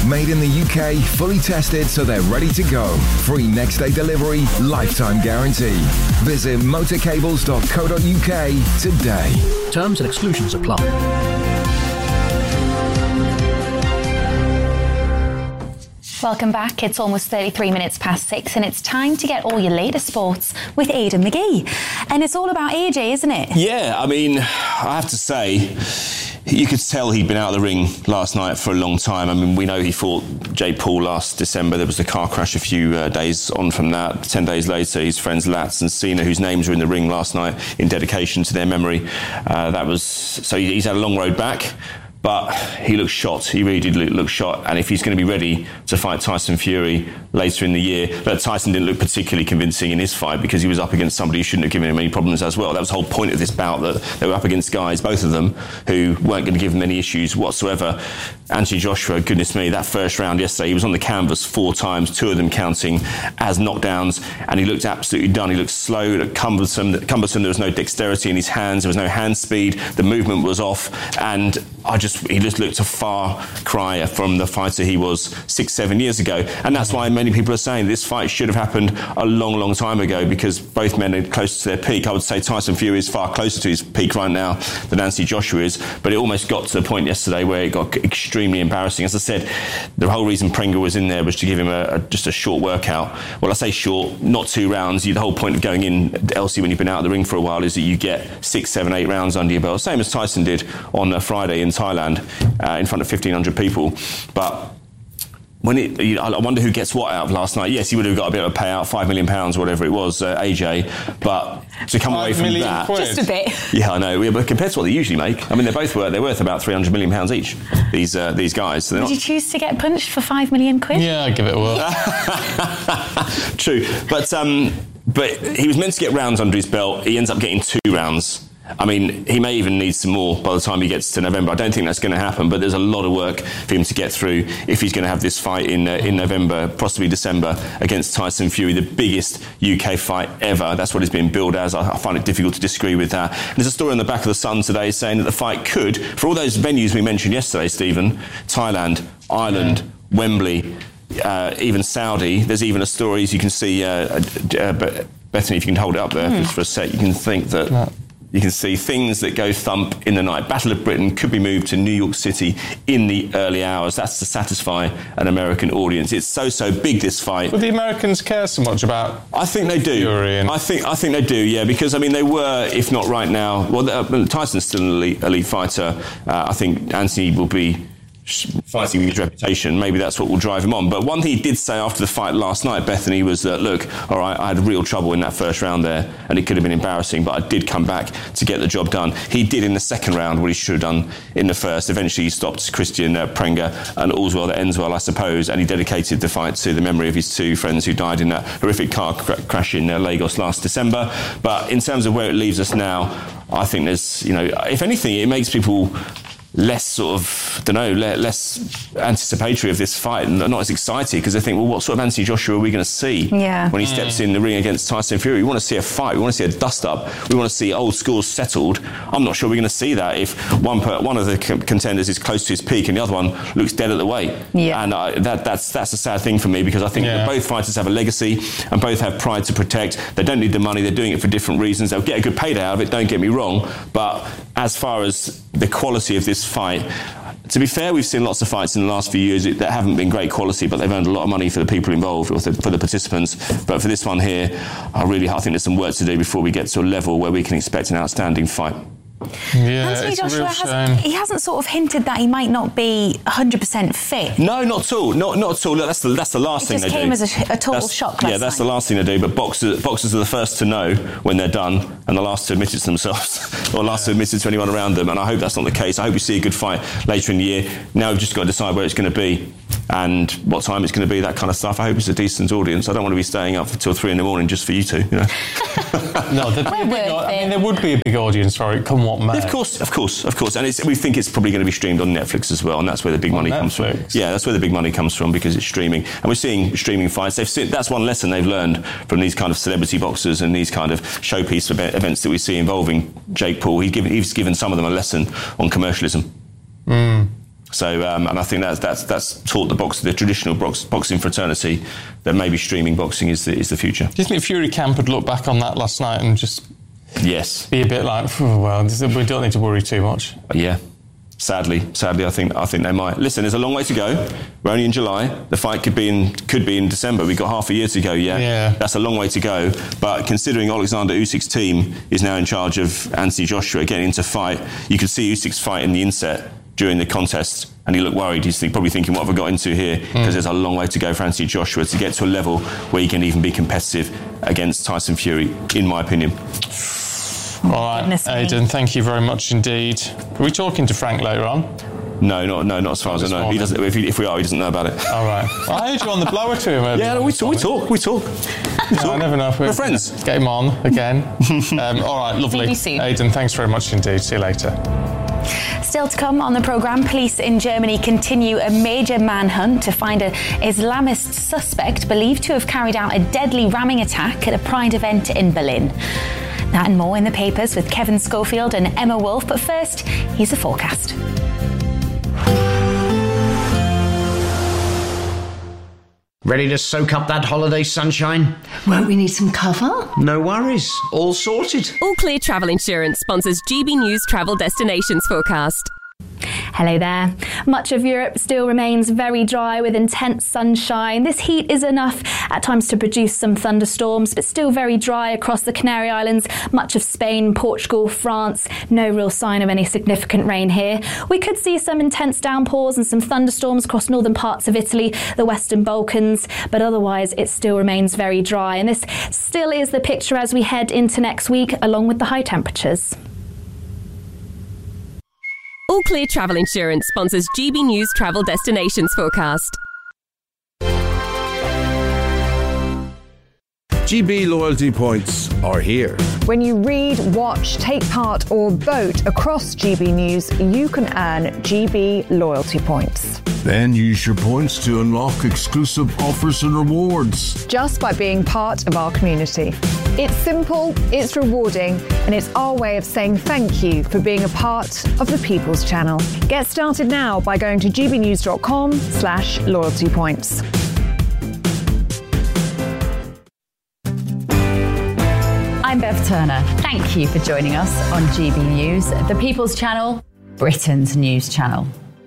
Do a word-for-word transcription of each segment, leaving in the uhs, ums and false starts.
Made in the U K, fully tested so they're ready to go. Free next day delivery, lifetime guarantee. Visit motorcables dot co dot U K today. Terms and exclusions apply. Welcome back. It's almost thirty-three minutes past six and it's time to get all your latest sports with Aidan McGee. And it's all about A J, isn't it? Yeah, I mean, I have to say, you could tell he'd been out of the ring last night for a long time. I mean, we know he fought Jake Paul last December. There was the car crash a few uh, days on from that. Ten days later, his friends Latz and Cena, whose names were in the ring last night in dedication to their memory. Uh, that was so he's had a long road back. But he looked shot. He really did look, look shot. And if he's going to be ready to fight Tyson Fury later in the year, but Tyson didn't look particularly convincing in his fight because he was up against somebody who shouldn't have given him any problems as well. That was the whole point of this bout, that they were up against guys, both of them, who weren't going to give them any issues whatsoever. Anthony Joshua, goodness me, that first round yesterday, he was on the canvas four times, two of them counting as knockdowns, and he looked absolutely done. He looked slow, he looked cumbersome. cumbersome. There was no dexterity in his hands. There was no hand speed. The movement was off, and I just he just looked a far cry from the fighter he was six, seven years ago. And that's why many people are saying this fight should have happened a long, long time ago, because both men are close to their peak. I would say Tyson Fury is far closer to his peak right now than Anthony Joshua is, but it almost got to the point yesterday where it got extremely embarrassing. As I said, the whole reason Prenga was in there was to give him a, a, just a short workout. Well, I say short, not two rounds. The whole point of going in, Elsie, when you've been out of the ring for a while, is that you get six, seven, eight rounds under your belt, same as Tyson did on a Friday in Thailand. Uh, in front of fifteen hundred people. But when it, you know, I wonder who gets what out of last night. Yes, he would have got a bit of a payout, five million pounds, whatever it was, uh, A J. But to come away from that, quid. Just a bit. Yeah, I know. Yeah, but compared to what they usually make, I mean, they're both worth they're worth about three hundred million pounds each. These uh, these guys. So Would not... you choose to get punched for five million quid? Yeah, I'd give it a whirl. True, but um, but he was meant to get rounds under his belt. He ends up getting two rounds. I mean, he may even need some more by the time he gets to November. I don't think that's going to happen, but there's a lot of work for him to get through if he's going to have this fight in uh, in November, possibly December, against Tyson Fury, the biggest U K fight ever. That's what it's been billed as. I, I find it difficult to disagree with that. And there's a story on the back of the Sun today saying that the fight could, for all those venues we mentioned yesterday, Stephen, Thailand, Ireland, yeah. Wembley, uh, even Saudi. There's even a story, as you can see, uh, uh, Bethany, if you can hold it up there mm. just for a sec, you can think that... Yeah. You can see things that go thump in the night. Battle of Britain could be moved to New York City in the early hours. That's to satisfy an American audience. It's so, so big, this fight. Would the Americans care so much about I think they do. Fury and... I think I think they do, yeah, because, I mean, they were, if not right now... Well, uh, Tyson's still an elite, elite fighter. Uh, I think Anthony will be... fighting his reputation, maybe that's what will drive him on. But one thing he did say after the fight last night, Bethany, was that, look, all right, I had real trouble in that first round there, and it could have been embarrassing, but I did come back to get the job done. He did in the second round what he should have done in the first. Eventually he stopped Christian uh, Prenga, and all's well that ends well, I suppose, and he dedicated the fight to the memory of his two friends who died in that horrific car cr- crash in uh, Lagos last December. But in terms of where it leaves us now, I think there's, you know, if anything, it makes people less sort of, don't know, less anticipatory of this fight, and not as excited, because they think, well, what sort of Anthony Joshua are we going to see yeah. when he steps in the ring against Tyson Fury? We want to see a fight. We want to see a dust-up. We want to see old scores settled. I'm not sure we're going to see that if one per, one of the contenders is close to his peak and the other one looks dead at the weight. Yeah. And I, that, that's that's a sad thing for me, because I think yeah. that both fighters have a legacy and both have pride to protect. They don't need the money. They're doing it for different reasons. They'll get a good payday out of it, don't get me wrong. But as far as the quality of this fight, to be fair, we've seen lots of fights in the last few years that haven't been great quality, but they've earned a lot of money for the people involved, or for the participants. But for this one here, I really I think there's some work to do before we get to a level where we can expect an outstanding fight. Yeah, Anthony it's Joshua a real has, shame. he hasn't sort of hinted that he might not be one hundred percent fit. No, not at all. Not not at all. Look, that's the that's the last it thing they do. It just came as a, a total that's, shock. Yeah, that's night. the last thing they do. But boxers boxers are the first to know when they're done, and the last to admit it to themselves, or last to admit it to anyone around them. And I hope that's not the case. I hope we see a good fight later in the year. Now we've just got to decide where it's going to be and what time it's going to be, that kind of stuff. I hope it's a decent audience. I don't want to be staying up until three in the morning just for you two. You know? No, there'd be a big, I mean, there would be a big audience for it, come what may. Of course, of course, of course. And it's, we think it's probably going to be streamed on Netflix as well, and that's where the big on money Netflix. comes from. Yeah, that's where the big money comes from, because it's streaming. And we're seeing streaming fights. They've seen, that's one lesson they've learned from these kind of celebrity boxers and these kind of showpiece events that we see involving Jake Paul. He's given, he's given some of them a lesson on commercialism. Mm. So, um, and I think that's that's that's taught the box, the traditional box, boxing fraternity, that maybe streaming boxing is the, is the future. Do you think Fury Camp would look back on that last night and just yes, be a bit like, oh, well, we don't need to worry too much? Yeah. Sadly, sadly, I think I think they might. Listen, there's a long way to go. We're only in July. The fight could be in could be in December. We've got half a year to go. Yeah, yeah. That's a long way to go. But considering Alexander Usyk's team is now in charge of Anthony Joshua getting into fight, you could see Usyk's fight in the inset during the contest, and he looked worried. He's probably thinking, what have I got into here? Because mm. there's a long way to go for Anthony Joshua to get to a level where he can even be competitive against Tyson Fury, in my opinion. All right, Aidan, thank you very much indeed. Are we talking to Frank later on? No, not no, not as far as I know. Morning. He doesn't. If, he, if we are, he doesn't know about it. All right. Well, I heard you on the blower to him. Yeah, no, we talk. We talk. We talk. We no, talk. I never know if we're, we're friends. Get him on again. um, all right, lovely. See you soon. Aidan, thanks very much indeed. See you later. Still to come on the programme, police in Germany continue a major manhunt to find an Islamist suspect believed to have carried out a deadly ramming attack at a Pride event in Berlin. That and more in the papers with Kevin Schofield and Emma Wolf. But first, here's the forecast. Ready to soak up that holiday sunshine? Won't we need some cover? No worries. All sorted. All Clear Travel Insurance sponsors G B News Travel Destinations Forecast. Hello there. Much of Europe still remains very dry with intense sunshine. This heat is enough at times to produce some thunderstorms, but still very dry across the Canary Islands, much of Spain, Portugal, France. No real sign of any significant rain here. We could see some intense downpours and some thunderstorms across northern parts of Italy, the Western Balkans, but otherwise it still remains very dry. And this still is the picture as we head into next week, along with the high temperatures. All Clear Travel Insurance sponsors G B News Travel Destinations Forecast. G B loyalty points are here. When you read, watch, take part or vote across G B News, you can earn G B loyalty points. Then use your points to unlock exclusive offers and rewards. Just by being part of our community. It's simple, it's rewarding, and it's our way of saying thank you for being a part of the People's Channel. Get started now by going to gbnews.com slash loyalty points. I'm Bev Turner. Thank you for joining us on G B News, the People's Channel, Britain's news channel.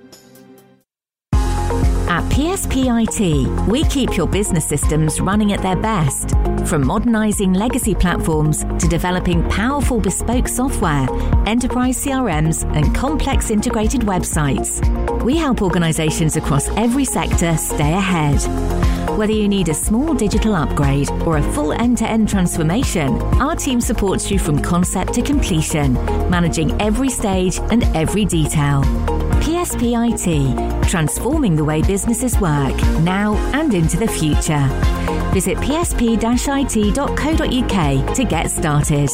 At P S P I T, we keep your business systems running at their best. From modernising legacy platforms to developing powerful bespoke software, enterprise C R Ms and complex integrated websites. We help organisations across every sector stay ahead. Whether you need a small digital upgrade or a full end-to-end transformation, our team supports you from concept to completion, managing every stage and every detail. P S P I T, transforming the way businesses work, now and into the future. Visit p s p dash i t dot co dot u k to get started.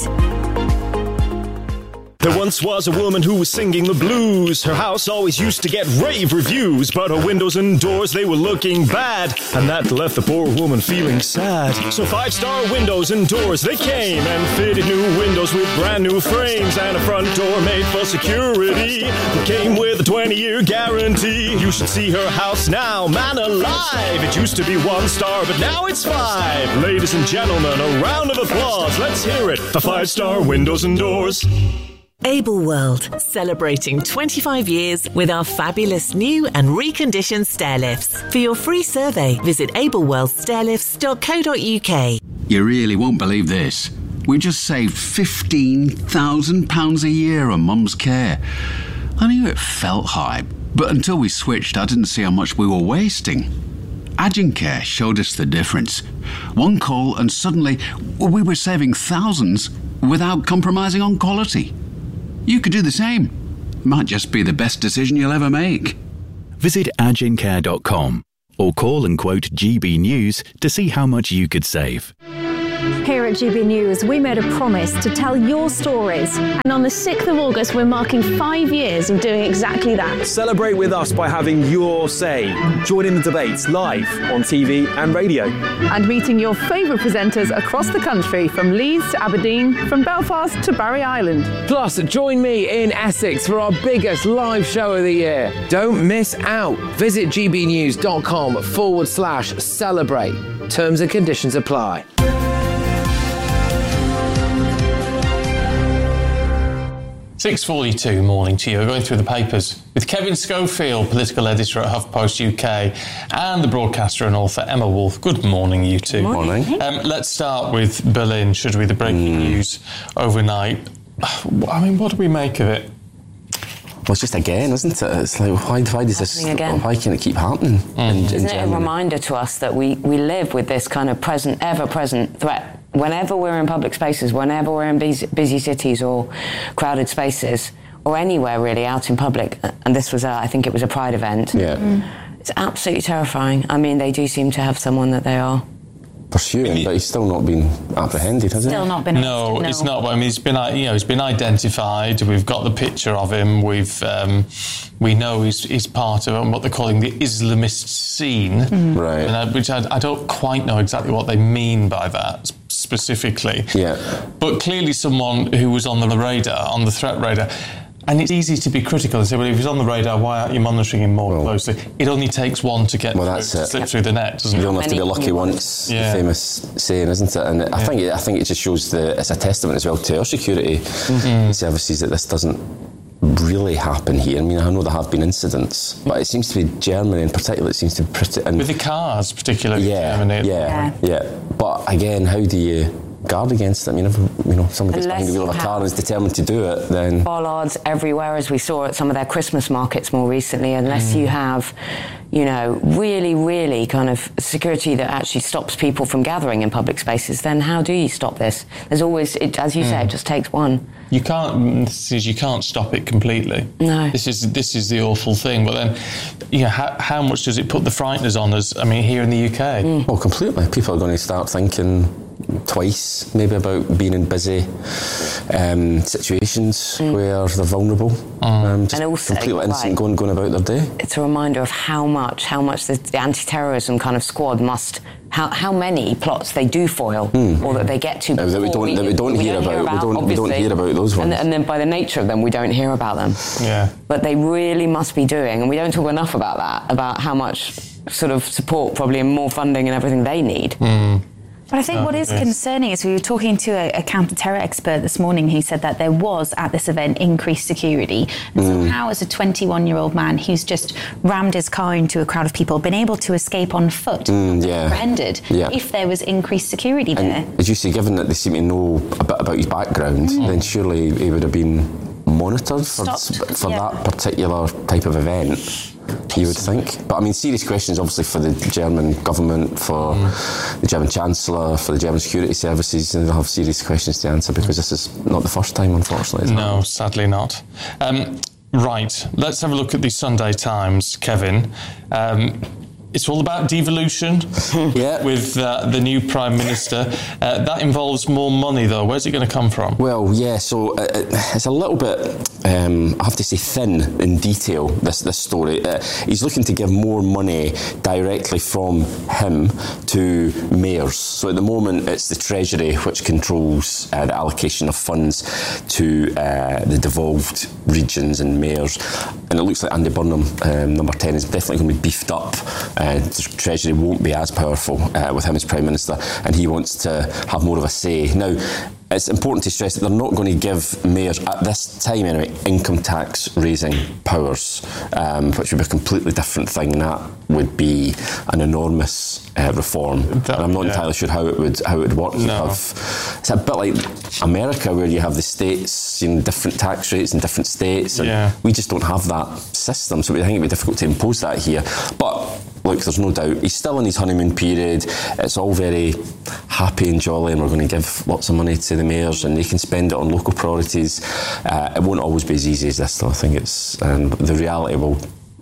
There once was a woman who was singing the blues. Her house always used to get rave reviews, but her windows and doors, they were looking bad, and that left the poor woman feeling sad. So five-star windows and doors, they came and fitted new windows with brand new frames and a front door made for security. It came with a twenty-year guarantee. You should see her house now, man alive. It used to be one star, but now it's five. Ladies and gentlemen, a round of applause. Let's hear it for five-star windows and doors. Able World, celebrating twenty-five years with our fabulous new and reconditioned stair lifts. For your free survey, visit able world stair lifts dot co dot u k. You really won't believe this. We just saved fifteen thousand pounds a year on Mum's care. I knew it felt high, but until we switched, I didn't see how much we were wasting. Agencare showed us the difference. One call and suddenly we were saving thousands without compromising on quality. You could do the same. Might just be the best decision you'll ever make. Visit agencare dot com or call and quote G B News to see how much you could save. Here at G B News, we made a promise to tell your stories. And on the sixth of August, we're marking five years of doing exactly that. Celebrate with us by having your say. Join in the debates live on T V and radio. And meeting your favourite presenters across the country, from Leeds to Aberdeen, from Belfast to Barry Island. Plus, join me in Essex for our biggest live show of the year. Don't miss out. Visit gbnews.com forward slash celebrate. Terms and conditions apply. six forty-two morning to you. We're going through the papers with Kevin Schofield, political editor at HuffPost U K, and the broadcaster and author Emma Wolf. Good morning, you two. Good morning. Um, let's start with Berlin, should we? The breaking mm. news overnight. I mean, what do we make of it? Well, it's just again, isn't it? It's like, why, why does this, again. why can it keep happening mm. in, in Isn't Germany? it a reminder to us that we, we live with this kind of present, ever-present threat? Whenever we're in public spaces, whenever we're in busy, busy cities or crowded spaces, or anywhere really out in public, and this was, a, I think it was a Pride event, yeah. Mm. It's absolutely terrifying. I mean, they do seem to have someone that they are pursuing, but he's still not been apprehended, has he? Still not been. No, no, it's not. I mean, he's been, you know, he's been identified. We've got the picture of him. We've, um, we know he's, he's part of what they're calling the Islamist scene, mm. right? And I, which I, I don't quite know exactly what they mean by that specifically. Yeah. But clearly, someone who was on the radar, on the threat radar. And it's easy to be critical and say, well, if he's on the radar, why aren't you monitoring him more well, closely? It only takes one to get well, through, that's to it. slip through the net, doesn't you it? You don't have to be lucky once, yeah. the famous saying, isn't it? And yeah. I think it, I think it just shows the it's a testament as well to our security mm-hmm. services that this doesn't really happen here. I mean, I know there have been incidents, but it seems to be Germany in particular. It seems to be pretty... And, with the cars, particularly. Yeah, Germany. yeah, yeah, yeah. But again, how do you guard against it? I mean, if, you know, someone gets behind the wheel of a car and is determined to do it, then... bollards everywhere, as we saw at some of their Christmas markets more recently, unless mm. you have, you know, really, really kind of security that actually stops people from gathering in public spaces, then how do you stop this? There's always, it, as you mm. say, it just takes one. You can't, this is, you can't stop it completely. No. This is this is the awful thing. But then, you know, how, how much does it put the frighteners on us, I mean, here in the U K? Mm. Well, completely. People are going to start thinking twice, maybe, about being in busy um, situations mm. where they're vulnerable. Mm. Um, just and also, completely innocent right. going, going about their day. It's a reminder of how much, how much the, the anti-terrorism kind of squad must... How, how many plots they do foil, mm. or that they get to. No, that we don't, we, that we don't, we hear, don't about, hear about. We don't, we don't hear about those ones. And, and then by the nature of them, we don't hear about them. Yeah. But they really must be doing, and we don't talk enough about that, about how much sort of support, probably, and more funding and everything they need. Mm. But I think oh, what is yes. concerning is we were talking to a, a counter-terror expert this morning who said that there was, at this event, increased security. And mm. so how has a twenty-one-year-old man who's just rammed his car into a crowd of people been able to escape on foot, mm, yeah. apprehended, yeah. if there was increased security there? And as you say, given that they seem to know a bit about his background, mm. then surely he would have been monitored for, for yeah. that particular type of event. You would think. But I mean, serious questions obviously for the German government, for mm. the German Chancellor, for the German security services, and they'll have serious questions to answer because this is not the first time, unfortunately. No, sadly not. Um, right, let's have a look at the Sunday Times, Kevin. Um, It's all about devolution yeah. with uh, the new Prime Minister. Uh, that involves more money, though. Where's it going to come from? Well, yeah, so uh, it's a little bit, um, I have to say, thin in detail, this, this story. Uh, he's looking to give more money directly from him to mayors. So at the moment, it's the Treasury which controls uh, the allocation of funds to uh, the devolved regions and mayors. And it looks like Andy Burnham, um, number ten, is definitely going to be beefed up. Uh, the Treasury won't be as powerful uh, with him as Prime Minister, and he wants to have more of a say. Now, it's important to stress that they're not going to give mayors, at this time anyway, income tax raising powers, um, which would be a completely different thing. That would be an enormous uh, reform. That, and I'm not yeah. entirely sure how it would how it would work. No. Have, it's a bit like America, where you have the states, you know, different tax rates in different states, and yeah. we just don't have that system. So I think it'd be difficult to impose that here. But look, there's no doubt he's still in his honeymoon period. It's all very happy and jolly, and we're going to give lots of money to the mayors and they can spend it on local priorities. Uh, it won't always be as easy as this, though. I think it's um, the reality will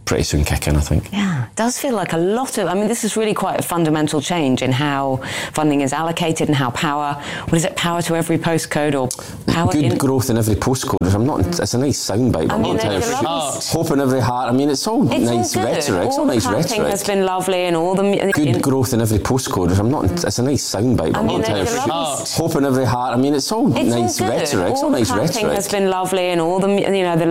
pretty soon kick in, I think. Yeah, it does feel like a lot of... I mean, this is really quite a fundamental change in how funding is allocated and how power... What is it? Power to every postcode or power... Good in, growth in every postcode. I'm not... It's a nice soundbite, but I'm not entirely sure. Hope in every heart. I mean, it's all it's nice all rhetoric. All it's all the nice planting rhetoric. has been lovely and all the... Good in, growth in every postcode. I'm not... It's a nice soundbite, but I I'm mean, not entirely sure. lovely... Hope in every heart. I mean, it's all it's nice all rhetoric. It's all, all the nice planting rhetoric. has been lovely and all the... You know, the